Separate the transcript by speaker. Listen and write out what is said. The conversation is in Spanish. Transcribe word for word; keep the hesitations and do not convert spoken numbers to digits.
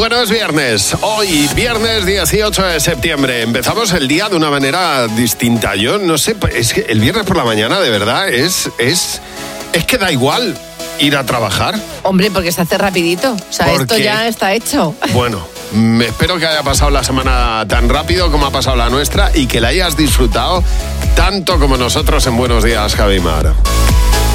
Speaker 1: Bueno, es viernes. Hoy, viernes dieciocho de septiembre. Empezamos el día de una manera distinta. Yo no sé, es que el viernes por la mañana, de verdad, es, es, es que da igual ir a trabajar.
Speaker 2: Hombre, porque se hace rapidito. O sea,
Speaker 1: Porque,
Speaker 2: esto ya está hecho.
Speaker 1: Bueno, me espero que haya pasado la semana tan rápido como ha pasado la nuestra y que la hayas disfrutado tanto como nosotros en Buenos Días, Javi Mar.